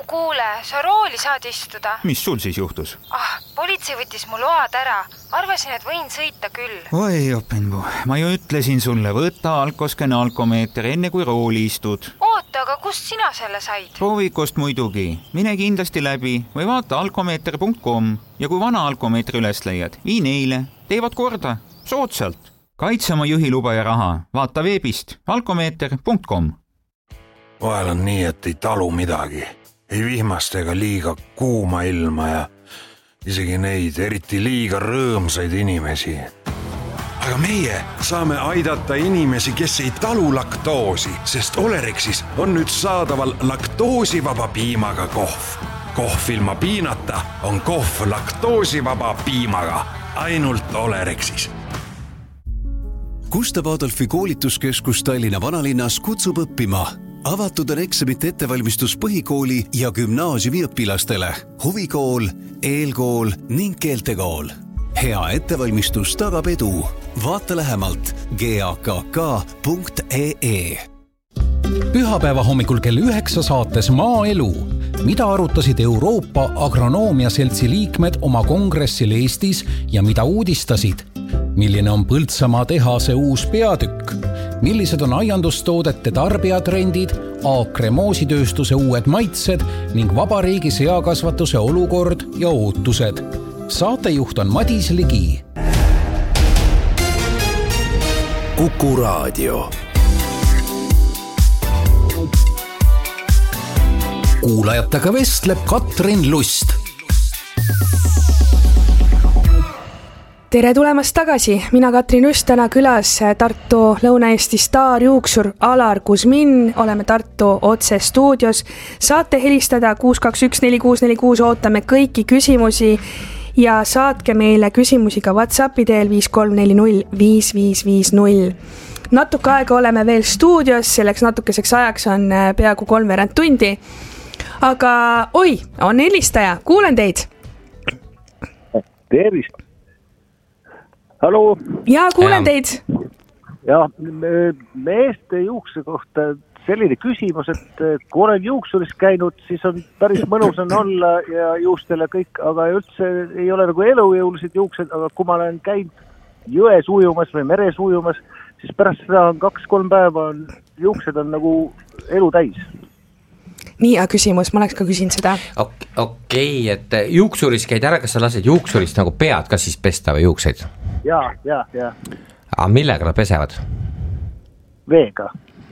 Kuule, sa rooli saad istuda. Mis sul siis juhtus? Politsei võttis mu load ära. Arvasin, et võin sõita küll. Oi, Openbu, ma ju ütlesin sulle, võta alkosken alkomeeter enne kui rooli istud. Oota, aga kust sina selle said? Proovikost muidugi. Mine kindlasti läbi või vaata alkomeeter.com ja kui vana alkomeetri üles leiad, vii neile. Teevad korda. Soodsalt. Kaitse oma juhiluba ja raha. Vaata veebist alkomeeter.com. Vahel on nii, et ei talu midagi. Ei vihmast ega liiga kuuma ilma ja isegi neid eriti liiga rõõmsaid inimesi. Aga meie saame aidata inimesi, kes ei talu laktoosi, sest Olerexis on nüüd saadaval laktoosivaba piimaga kohv. Kohv ilma piinata on kohv laktoosivaba piimaga. Ainult Olerexis. Gustav Adolfi koolituskeskus Tallinna vanalinnas kutsub õppima. Avatud on eksamite ettevalmistus põhikooli ja gümnaasiumi õpilastele. Huvikool, eelkool ning keeltekool. Hea ettevalmistus tagab edu. Vaata lähemalt gakk.ee. Pühapäeva hommikul kell 9 saates Maaelu. Mida arutasid Euroopa Agronoomia Seltsi liikmed oma kongressil Eestis ja mida uudistasid? Milline on Põltsamaa tehase uus peatükk? Millised on aiandustoodete tarbijatrendid, aakremoositööstuse uued maitsed ning vabariigi seakasvatuse olukord ja ootused? Saatejuht on Madis Ligi. Kuku Raadio. Kuulajatega vestleb Katrin Lust. Tere tulemast tagasi, mina Katrin Lust, täna külas Tartu Lõuna-Eesti staarjuuksur Alar Kuzmin, oleme Tartu otse stuudios. Saate helistada 6214646, ootame kõiki küsimusi ja saatke meile küsimusi ka WhatsAppi teel 53405550. Natuke aega oleme veel stuudios, selleks natukeseks ajaks on peaaegu 3 tundi. Aga on helistaja, kuulen teid. Tervist. Hallo. Ja, kuulen teid. Ja, meeste juukse kohta selline küsimus, et kui olen juuksuris käinud, siis on päris mõnus on olla ja juustele kõik, aga üldse ei ole nagu elujõulised juuksed, aga kui ma olen käinud jões ujumas või meres ujumas, siis pärast seda on 2-3 päeva juuksed on nagu elu täis. Nii, küsimus, ma oleks ka küsin seda. Okei, et juuksuris käid ära, kas sa lased juuksurist nagu pead ka siis pesta või juukseid? Ja. Aga millega nad pesevad? Veega.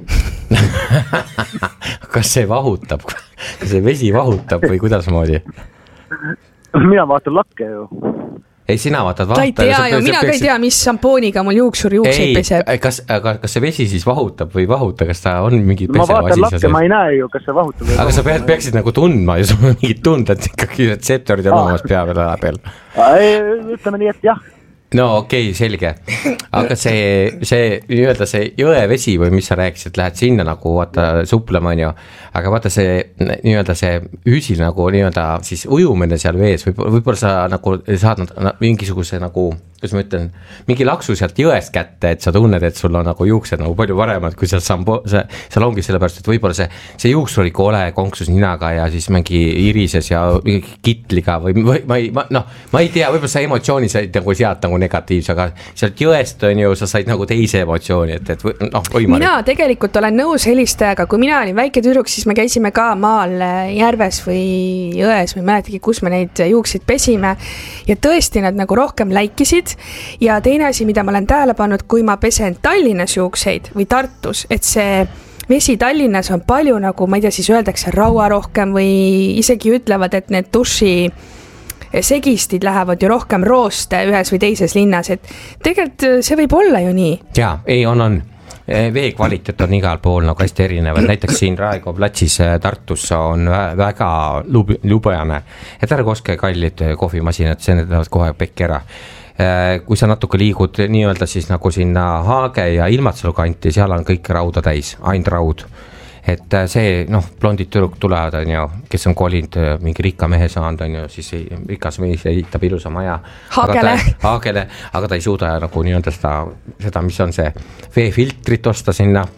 Kas see vahutab? Kas see vesi vahutab või kuidas moodi? Mina vaatan lakke ju. Ei, sina vaatad Ta ei tea ju, mina ka ei tea, mis šampooniga mul juukseid peseb. Kas see vesi siis vahutab või vahuta, kas ta on mingi peseva asi? Ma vaatan lakke, ma ei näe ju, kas see vahutab. Aga sa peaksid nagu tundma ja sul on mingid tunded, ikkagi retseptorid on olemas pea peal. Ütleme nii, et jah. No okei, selge. Aga see nii-öelda see jõevesi või mis sa rääkisid, lähed sinna nagu vaata suplema on ju, aga vaata see nii-öelda see hüüsil nagu nii-öelda siis ujumine seal vees, võib-olla sa nagu saad mingisuguse nagu, kuidas ma ütlen, mingi laksu sealt jõest kätte, et sa tunned, et sul on nagu juuksed nagu palju paremad, kui seal ongi sellepärast, et võib-olla see juuksur ikka ole konksus ninaga ja siis mingi irises ja mingi kitliga või ma ei tea, võib-olla sa emotsiooni said nagu sealt nagu negatiivse, aga sealt jõest on ju, sa said nagu teise emotsiooni, et Mina tegelikult olen nõus helistajaga, kui mina olin väike tüdruk, siis me käisime ka maal järves või jões või mäletagi, kus me neid juukseid pesime ja tõesti nad nagu rohkem läikisid. Ja teine asi, mida ma olen tähele pannud, kui ma pesen Tallinnas juukseid või Tartus, et see vesi Tallinnas on palju nagu, ma ei tea, siis öeldakse raua rohkem või isegi ütlevad, et need duši segistid lähevad ju rohkem rooste ühes või teises linnas, et tegelikult see võib olla ju nii. Jaa, ei on. Vee kvaliteet on igal pool nagu hästi erinev, näiteks siin Raekoja platsis Tartus on väga lubajane, et ära koske kallid kohvimasinad, see näevad kohe pekki ära. Kui sa natuke liigud nii-öelda siis nagu sinna Haage ja Ilmatsalu kanti, seal on kõik rauda täis, ainult raud. Et see, blondid tulevad, on ju, kes on kolinud mingi rikka mehe saanud, on ju, siis rikas mees ehitab ilusa maja. Haagele, aga ta ei suuda nagu nii-öelda seda, mis on see veefiltrit osta sinna,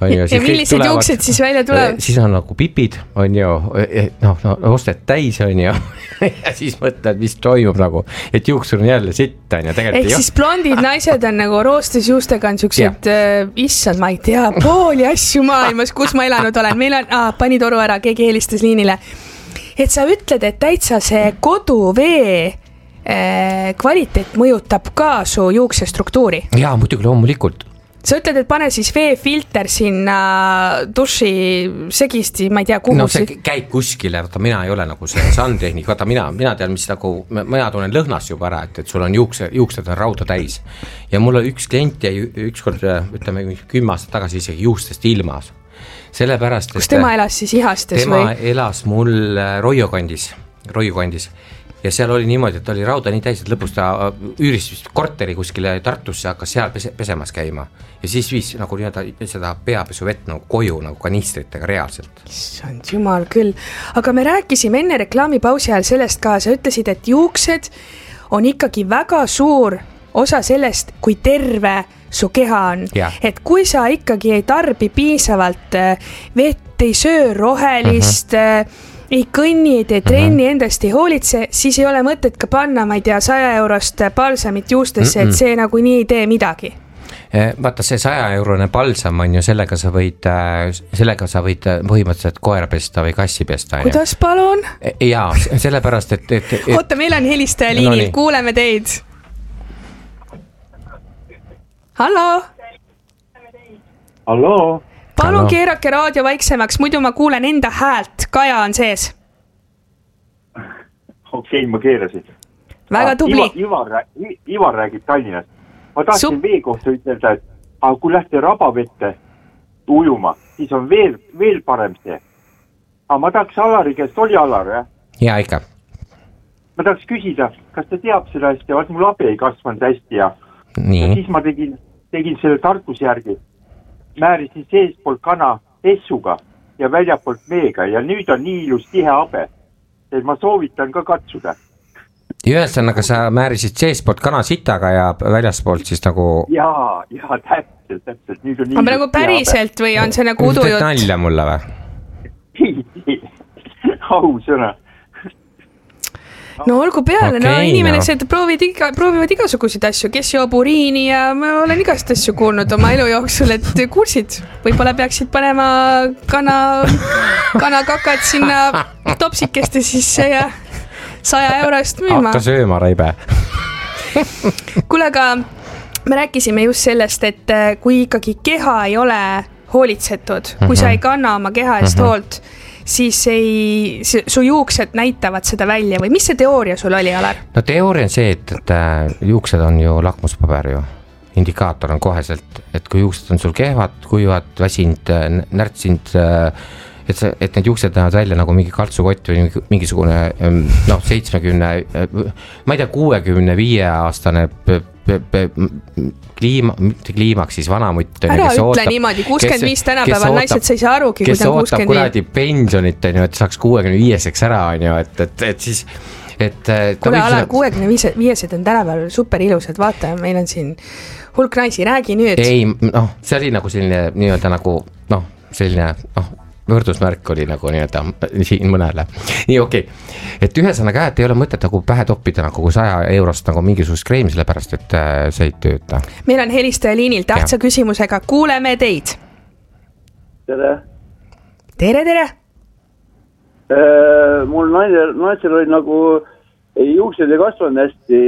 Ja millised juuksed siis välja tulevad? Siis on nagu pipid, on ju, osted täis, on ju, ja siis mõtled, mis toimub nagu, et juuksur on jälle sitt, on ju, tegelikult ehk siis blondid naised on nagu roostes juustega on siuksed, issand, ma ei tea, pooli asju maailmas, kus ma elanud olen, meil on, pani toru ära, keegi helistas liinile, et sa ütled, et täitsa see koduvee kvaliteet mõjutab ka su juukse struktuuri. Jaa, muidugi loomulikult. Sa ütled, et pane siis veefilter sinna duši segisti, ma ei tea, kuhu. No see käib kuskile, vaata mina ei ole nagu see sandtehnik, vaata mina tean, mis nagu, mina tunnen lõhnast juba ära, et sul on juuksed on rauda täis. Ja mul on üks klient ja ükskord, ütleme 10 aastat tagasi isegi juustest ilmas. Sellepärast, kus tema elas siis Ihastes tema või? Tema elas mul Roiu kandis. Ja seal oli niimoodi, et oli rauda nii täis, et lõpus ta üüris korteri kuskile Tartusse, hakkas seal pesemas käima. Ja siis viis nagu seda peapesu vett nagu koju nagu kanistritega reaalselt. Issand jumal küll. Aga me rääkisime enne reklaamipausi ajal sellest ka, sa ütlesid, et juuksed on ikkagi väga suur osa sellest, kui terve su keha on. Ja. Et kui sa ikkagi ei tarbi piisavalt vett, ei söö rohelist, ei kõnni, ei tee trenni, endast ei hoolitse, siis ei ole mõtet ka panna, ma ei tea, 100 eurost balsamit juustesse, et see nagu nii ei tee midagi. Vaata, see 100 eurone balsam on ju, sellega sa võid põhimõtteliselt koera pesta või kassi pesta. Kuidas palun? Jaa, sellepärast, et... Oota, meil on helistaja liinil, kuuleme teid. Hallo? Hallo? Palun keerake raadio vaiksemaks, muidu ma kuulen enda häält. Kaja on sees. Okei, ma keerasin. Väga tubli. Ivar räägib Tallinnast. Ma tahtsin vee kohta ütelda, et kui lähte rabavette ujuma, siis on veel parem see. Ma tahaks Alari käest, oli Alar, jah? Jaa, ikka. Ma tahaks küsida, kas ta teab seda hästi, vaat mul abi ei kasvanud hästi ja siis ma tegin selle tarkuse järgi. Määrisin seespoolt kana essuga ja väljapoolt meega ja nüüd on nii ilus tihe abe, et ma soovitan ka katsuda. Ühesõnaga sa määrisid seespoolt kana sitaga ja väljaspoolt siis nagu... Jaa, täpselt. Nüüd on nii ilus nagu päriselt või on see nagu udujutt? Teed nalja mulle või? Au sõna. No olgu peale, inimesed proovivad igasuguseid asju, kes joob uriini ja ma olen igast asju kuulnud oma elu jooksul, et kursid, võib-olla peaksid panema kanakakad sinna topsikeste sisse ja 100 eurost müüma. Hakka sööma, Raibe. Kuule, aga me rääkisime just sellest, et kui ikkagi keha ei ole hoolitsetud, kui sa ei kanna oma keha eest hoolt, siis su juuksed näitavad seda välja või mis see teooria sul oli, Alar? No teooria on see, et juuksed on ju lakmuspaber ju, indikaator on koheselt, et kui juuksed on sul kehvad, kuivad, väsinud, närtsinud, et need juuksed näevad välja nagu mingi kaltsukott või mingisugune 70, ma ei tea, 65-aastane kliimaks siis vanamutt. Ära ütle niimoodi, 65 tänapäeval naised sa ei saa arugi, kui ta on 65. Kes ootab kuradi pensionit, et saaks 65-seks ära, et siis... Kuule, Alar, 65-sed on tänapäeval super ilusad, vaata, meil on siin hulk naisi, räägi nüüd. Ei, see oli nagu selline nii-öelda nagu, selline, võrdusmärk oli nagu nii-öelda siin mõnele. Nii, okei. Et ühesõnaga, et ei ole mõtet nagu pähe toppida nagu 100 eurost nagu mingisugust kreemi, sellepärast, et see ei tööta. Meil on helistaja liinil tähtsa küsimusega. Kuuleme teid. Tere. Tere. Mul naisel oli nagu juuksed ei kasvanud hästi,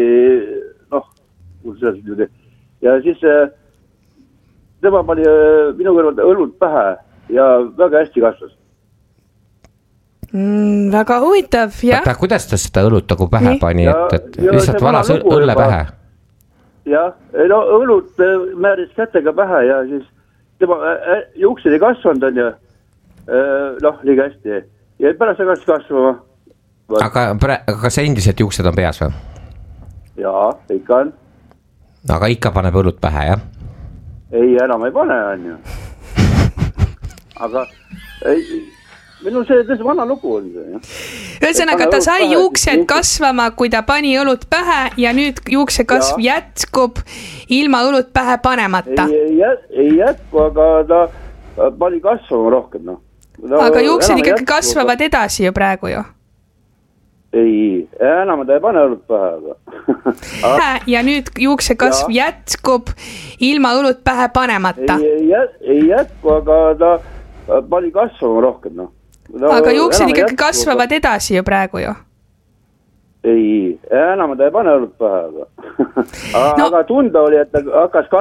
ja siis tema pani minu kõrval õlud pähe ja väga hästi kasvas. Väga huvitav, jah. Vaata, kuidas ta seda õlut nagu pähe pani, et lihtsalt valas õlle pähe? Jah, õlut määris kätega pähe ja siis tema juuksed ei kasvanud on ju, liiga hästi. Ja pärast hakkas kasvama. Aga see endiselt juuksed on peas või? Jaa, ikka on. Aga ikka paneb õlut pähe, jah? Ei, enam ei pane, on ju. Aga minu see vana lugu on see. Ühesõnaga, ta sai juuksed kasvama, kui ta pani õlut pähe ja nüüd juukse kasv jätkub ilma õlut pähe panemata. Ei jätku, aga pani kasvama rohkem, noh. Aga juuksed ikkagi kasvavad edasi ju praegu ju. Ei, enam ta ei pane õlut pähe, aga... Ja nüüd juukse kasv jätkub ilma õlut pähe panemata. Ei jätku, aga ta pani kasvama rohkem, noh. Aga juuksed ikkagi kasvavad edasi ju praegu ju. Ei, enam ta ei pane õlut pähe, aga tunda oli, et ta hakkas kasvama.